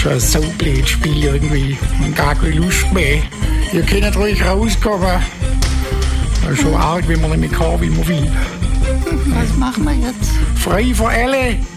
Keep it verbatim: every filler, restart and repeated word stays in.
schon ein so blödes Spiel irgendwie. Und gar keine Lust mehr. Ihr könnt ruhig rauskommen. Das ist schon arg, wenn man nicht mehr kann, wie man will. Was machen wir jetzt? Frei für alle!